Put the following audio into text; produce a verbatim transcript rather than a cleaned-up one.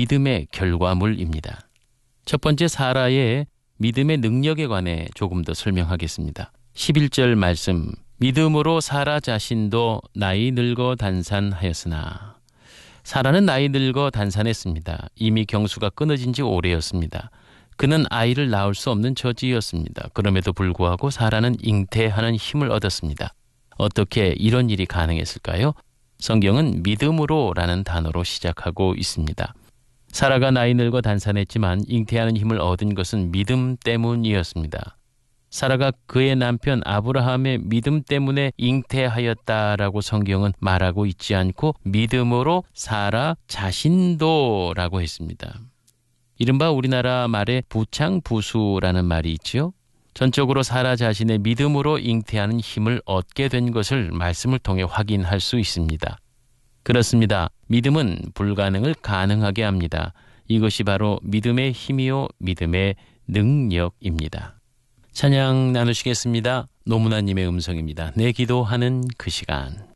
믿음의 결과물입니다. 첫 번째 사라의 믿음의 능력에 관해 조금 더 설명하겠습니다. 십일 절 말씀, 믿음으로 사라 자신도 나이 늙어 단산하였으나. 사라는 나이 늙어 단산했습니다. 이미 경수가 끊어진 지 오래였습니다. 그는 아이를 낳을 수 없는 처지였습니다. 그럼에도 불구하고 사라는 잉태하는 힘을 얻었습니다. 어떻게 이런 일이 가능했을까요? 성경은 믿음으로라는 단어로 시작하고 있습니다. 사라가 나이 늙어 단산했지만 잉태하는 힘을 얻은 것은 믿음 때문이었습니다. 사라가 그의 남편 아브라함의 믿음 때문에 잉태하였다라고 성경은 말하고 있지 않고 믿음으로 사라 자신도라고 했습니다. 이른바 우리나라 말에 부창부수라는 말이 있지요. 전적으로 사라 자신의 믿음으로 잉태하는 힘을 얻게 된 것을 말씀을 통해 확인할 수 있습니다. 그렇습니다. 믿음은 불가능을 가능하게 합니다. 이것이 바로 믿음의 힘이요 믿음의 능력입니다. 찬양 나누시겠습니다. 노문아님의 음성입니다. 내 기도하는 그 시간.